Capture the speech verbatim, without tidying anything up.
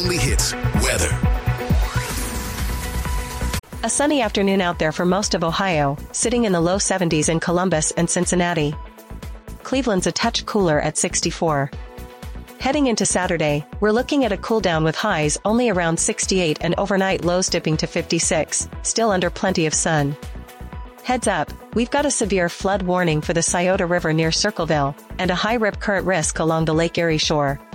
only hits, weather. A sunny afternoon out there for most of Ohio, sitting in the low seventies in Columbus and Cincinnati. Cleveland's a touch cooler at sixty-four. Heading into Saturday, we're looking at a cool down with highs only around sixty-eight and overnight lows dipping to fifty-six, still under plenty of sun. Heads up, we've got a severe flood warning for the Scioto River near Circleville, and a high rip current risk along the Lake Erie shore.